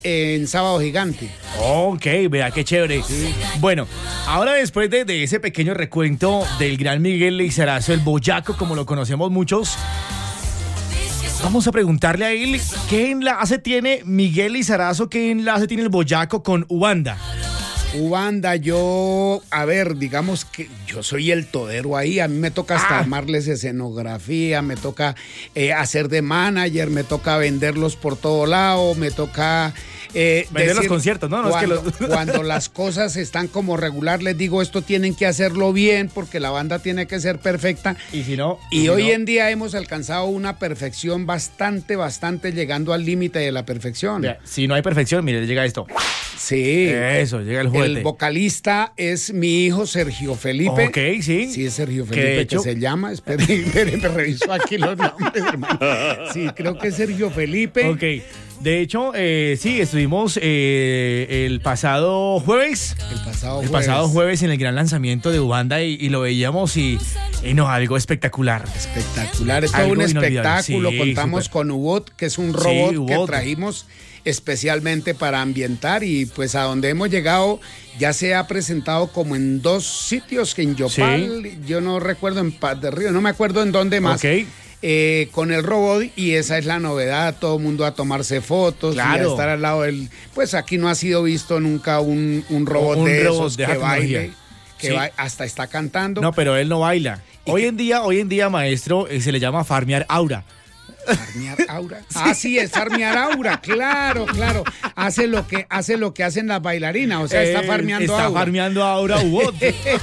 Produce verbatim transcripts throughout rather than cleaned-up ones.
en Sábado Gigante. Ok, vea qué chévere. Sí. Bueno, ahora después de, de ese pequeño recuento del gran Miguel Lizarazo, el boyaco, como lo conocemos muchos, vamos a preguntarle a él qué enlace tiene Miguel Lizarazo, qué enlace tiene el boyaco con Ubanda. Ubanda, yo, a ver, digamos que yo soy el todero ahí, a mí me toca hasta ah. armarles escenografía, me toca eh, hacer de manager, me toca venderlos por todo lado, me toca... Eh, Vender decir, los conciertos, ¿no? no cuando, es que los... cuando las cosas están como regular, les digo, esto tienen que hacerlo bien porque la banda tiene que ser perfecta. Y si no... Y, y hoy si no... en día hemos alcanzado una perfección bastante, bastante llegando al límite de la perfección. Mira, si no hay perfección, mire, llega esto. Sí. Eso, llega el juguete. El vocalista es mi hijo Sergio Felipe. Ok, sí. Sí, es Sergio Felipe que, hecho... que se llama. Esperen, esperen, me reviso aquí los nombres, hermano. Sí, creo que es Sergio Felipe. Ok. De hecho, eh, sí, estuvimos eh, el pasado jueves. El pasado jueves. El pasado jueves en el gran lanzamiento de Ubanda y, y lo veíamos y, y no, algo espectacular. Espectacular, es todo un espectáculo. Sí, contamos super. con Ubot, que es un robot sí, que trajimos especialmente para ambientar y pues a donde hemos llegado ya se ha presentado como en dos sitios, que en Yopal, sí. yo no recuerdo, en Paz de Río, no me acuerdo en dónde más. Ok. Eh, con el robot y esa es la novedad, todo el mundo a tomarse fotos claro. y a estar al lado del... Pues aquí no ha sido visto nunca un, un robot un de robot esos de que baile, que sí. va, hasta está cantando. No, pero él no baila. Hoy que... en día, hoy en día, maestro, eh, se le llama farmear aura. ¿Farmear aura? Ah, sí, es farmear aura, claro, claro. Hace lo que, hace lo que hacen las bailarinas, o sea, está farmeando eh, está aura. Está farmeando aura Ubot.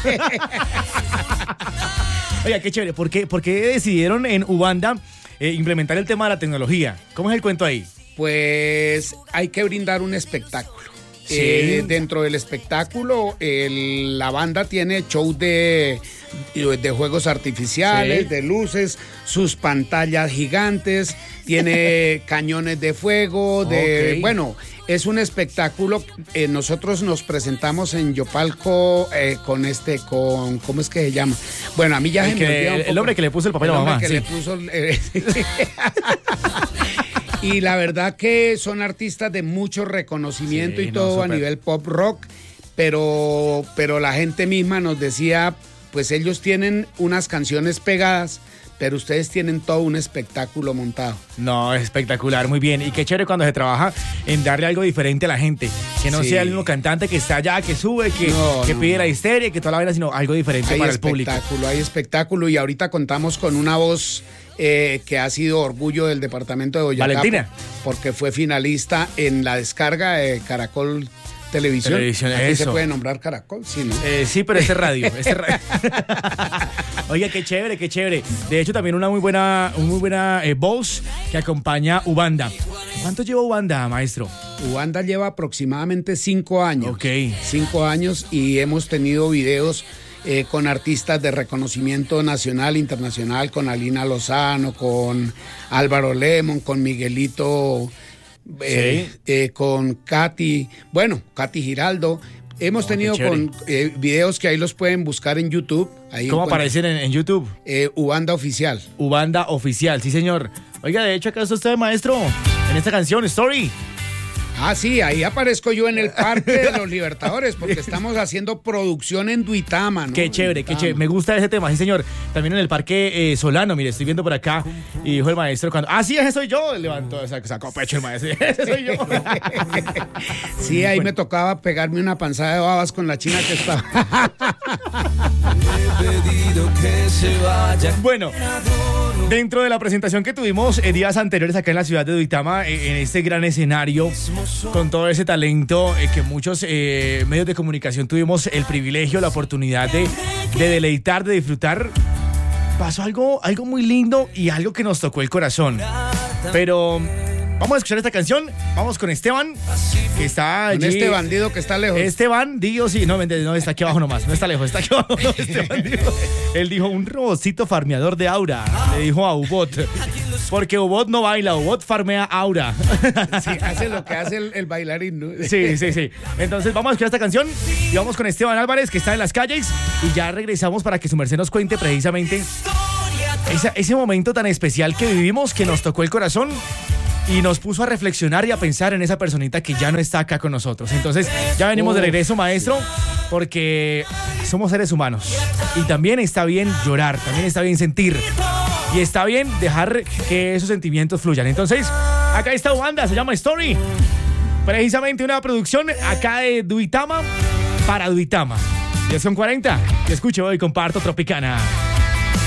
Oiga, qué chévere. ¿Por qué, por qué decidieron en Ubanda eh, implementar el tema de la tecnología? ¿Cómo es el cuento ahí? Pues hay que brindar un espectáculo. Sí. Eh, dentro del espectáculo, el, la banda tiene show de, de juegos artificiales, sí. de luces, sus pantallas gigantes, tiene cañones de fuego, de okay. bueno, es un espectáculo. Eh, nosotros nos presentamos en Yopalco eh, con este, con, ¿cómo es que se llama? Bueno, a mí ya el, se que, me olvidó un poco, el hombre que le puso el papel a la mamá. que sí. le puso, eh, y la verdad que son artistas de mucho reconocimiento sí, y todo no, a nivel pop rock, pero, pero la gente misma nos decía, pues ellos tienen unas canciones pegadas, pero ustedes tienen todo un espectáculo montado. No, espectacular, muy bien. Y qué chévere cuando se trabaja en darle algo diferente a la gente. Que no sí. sea el mismo cantante que está allá, que sube, que, no, que no, pide no. la histeria, que toda la vaina, sino algo diferente hay para el público. Hay espectáculo, hay espectáculo y ahorita contamos con una voz eh, que ha sido orgullo del departamento de Boyacá. Valentina. Porque fue finalista en la descarga de Caracol Televisión. Televisión, ¿Aquí eso. se puede nombrar Caracol? Sí, ¿no? Eh, sí, pero este es radio. Este es radio. Oiga, qué chévere, qué chévere. De hecho, también una muy buena, muy buena eh, voz que acompaña Ubanda. ¿Cuánto lleva Ubanda, maestro? Ubanda lleva aproximadamente cinco años. Ok. Cinco años y hemos tenido videos eh, con artistas de reconocimiento nacional, internacional, con Alina Lozano, con Álvaro Lemon, con Miguelito... Eh, sí. eh, con Katy, bueno, Katy Giraldo. Hemos oh, tenido con eh, videos que ahí los pueden buscar en YouTube. Ahí ¿Cómo aparecen en, en YouTube? Eh, Ubanda Oficial. Ubanda Oficial, sí señor. Oiga, de hecho acá está usted, maestro, en esta canción, Story. Ah, sí, ahí aparezco yo en el Parque de los Libertadores porque estamos haciendo producción en Duitama, ¿no? Qué chévere, qué chévere. Me gusta ese tema, sí, señor. También en el Parque eh, Solano, mire, estoy viendo por acá y dijo el maestro cuando... Ah, sí, ese soy yo. Levantó, sacó pecho el maestro. Ese soy yo. Sí, ahí bueno. me tocaba pegarme una panzada de babas con la china que estaba. He pedido que se vaya. Bueno, dentro de la presentación que tuvimos en días anteriores acá en la ciudad de Duitama, en este gran escenario, con todo ese talento eh, que muchos eh, medios de comunicación tuvimos el privilegio, la oportunidad de, de deleitar, de disfrutar, pasó algo, algo muy lindo y algo que nos tocó el corazón. Pero vamos a escuchar esta canción. Vamos con Esteban, que está allí. Con este bandido que está lejos. Esteban, digo, sí, no, no, está aquí abajo nomás, no está lejos, está aquí abajo. No, este bandido. Él dijo, un robotcito farmeador de aura, le dijo a Ubot. Porque Ubot no baila, Ubot farmea aura. Sí, hace lo que hace el, el bailarín, ¿no? Sí, sí, sí. Entonces vamos a escuchar esta canción y vamos con Esteban Álvarez, que está en las calles, y ya regresamos para que su merced nos cuente precisamente esa, ese momento tan especial que vivimos, que nos tocó el corazón y nos puso a reflexionar y a pensar en esa personita que ya no está acá con nosotros. Entonces, ya venimos de regreso, maestro, porque somos seres humanos y también está bien llorar, también está bien sentir y está bien dejar que esos sentimientos fluyan. Entonces, acá esta banda se llama Story, precisamente una producción acá de Duitama para Duitama. diez con cuarenta, te escucho hoy, comparto Tropicana.